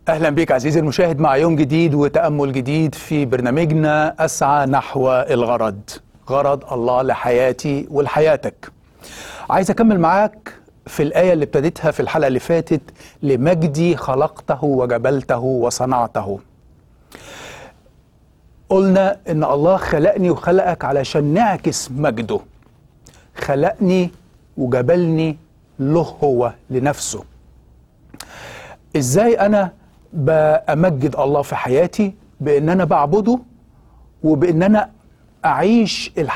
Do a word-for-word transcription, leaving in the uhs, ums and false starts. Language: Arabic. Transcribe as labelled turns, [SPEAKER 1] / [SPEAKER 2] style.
[SPEAKER 1] أهلا بك عزيزي المشاهد مع يوم جديد وتأمل جديد في برنامجنا أسعى نحو الغرض، غرض الله لحياتي ولحياتك. عايز أكمل معاك في الآية اللي ابتديتها في الحلقة اللي فاتت: لمجدي خلقته وجبلته وصنعته. قلنا إن الله خلقني وخلقك علشان نعكس مجده، خلقني وجبلني له هو لنفسه. إزاي أنا بأمجد الله في حياتي؟ بأن أنا بعبده وبأن أنا أعيش الحياة